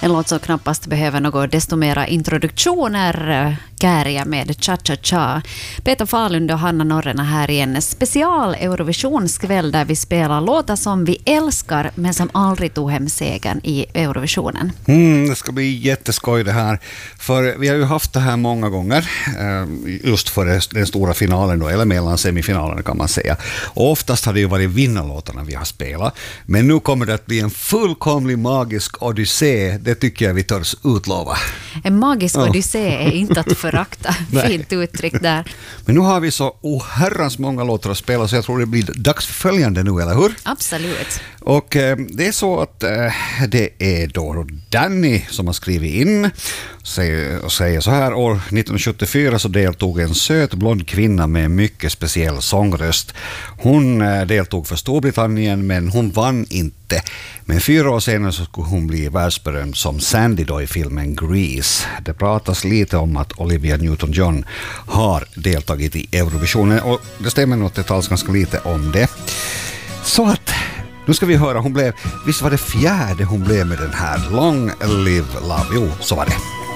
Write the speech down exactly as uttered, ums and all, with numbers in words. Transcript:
En låt som knappast behöver något desto mera introduktioner. Kääriä med Cha Cha Cha. Peter Falund och Hanna Norrena här i en special Eurovisionskväll där vi spelar låtar som vi älskar men som aldrig tog hem segern i Eurovisionen. Mm, det ska bli jätteskoj det här. För vi har ju haft det här många gånger just för den stora finalen då, eller mellan semifinalen kan man säga. Och oftast har det ju varit vinnarlåtarna vi har spelat. Men nu kommer det att bli en fullkomlig magisk odyssé. Det tycker jag vi törs utlova. En magisk oh. odyssé är inte att förakta. Fint uttryck där. Men nu har vi så oherrans många låtar att spela så jag tror det blir dags för följande nu, eller hur? Absolut. Och eh, det är så att eh, det är då Danny som har skrivit in säger, och säger så här: år nittonhundrasjuttiofyra så deltog en söt blond kvinna med en mycket speciell sångröst. Hon eh, deltog för Storbritannien men hon vann inte. Men fyra år senare så skulle hon bli världsberömd som Sandy då i filmen Grease. Det pratas lite om att Olivia Newton-John har deltagit i Eurovisionen och det stämmer nog att det talas ganska lite om det. Så att nu ska vi höra, hon blev, visst var det fjärde hon blev med den här Long Live Love, jo så var det.